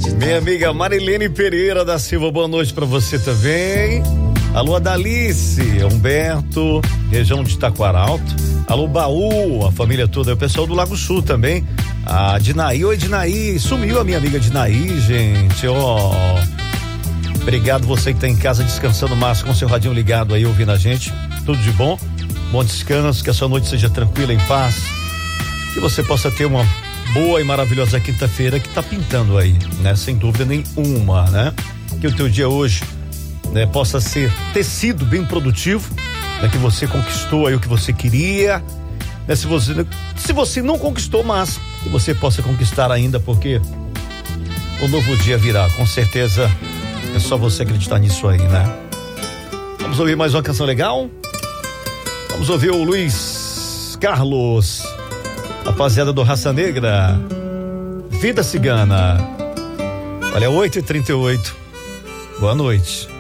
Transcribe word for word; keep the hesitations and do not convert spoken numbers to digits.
Minha amiga Marilene Pereira da Silva, boa noite pra você também. Alô, Adalice, Humberto, região de Taquaralto. Alô, Baú, a família toda, o pessoal do Lago Sul também. A Dinaí, oi Dinaí, sumiu a minha amiga Dinaí, gente, ó. Obrigado você que tá em casa descansando, Márcio, com seu radinho ligado aí, ouvindo a gente. Tudo de bom, bom descanso, que a sua noite seja tranquila, em paz. Que você possa ter uma boa e maravilhosa quinta-feira que tá pintando aí, né? Sem dúvida nenhuma, né? Que o teu dia hoje, né, possa ser, ter sido bem produtivo, né? Que você conquistou aí o que você queria, né? Se você, se você não conquistou, mas que você possa conquistar ainda, porque o novo dia virá, com certeza. É só você acreditar nisso aí, né? Vamos ouvir mais uma canção legal? Vamos ouvir o Luiz Carlos, rapaziada do Raça Negra, Vida Cigana. Olha, oito e trinta e oito. Boa noite.